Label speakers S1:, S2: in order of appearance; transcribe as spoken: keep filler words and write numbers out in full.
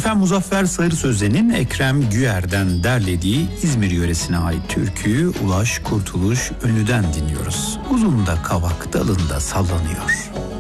S1: Efendim Muzaffer Sarı Sözen'in Ekrem Güer'den derlediği İzmir yöresine ait türküyü Ulaş Kurtuluş Ünlü'den dinliyoruz. Uzun da kavak dalında sallanıyor.